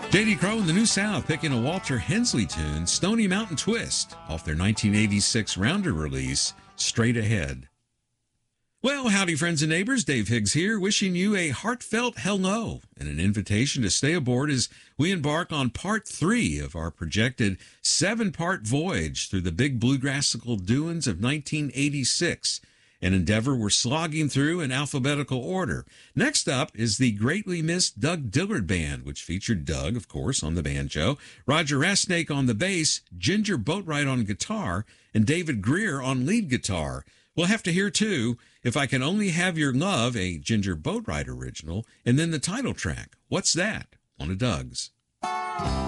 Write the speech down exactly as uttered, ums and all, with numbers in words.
J D Crowe and the New South picking a Walter Hensley tune, Stony Mountain Twist, off their nineteen eighty-six Rounder release, Straight Ahead. Well, howdy, friends and neighbors. Dave Higgs here, wishing you a heartfelt hello and an invitation to stay aboard as we embark on part three of our projected seven-part voyage through the big bluegrassical doings of nineteen eighty-six, an endeavor we're slogging through in alphabetical order. Next up is the greatly missed Doug Dillard Band, which featured Doug, of course, on the banjo, Roger Rasnake on the bass, Ginger Boatwright on guitar, and David Greer on lead guitar. We'll have to hear, too, If I Can Only Have Your Love, a Ginger Boatwright original, and then the title track, What's That, one of Doug's.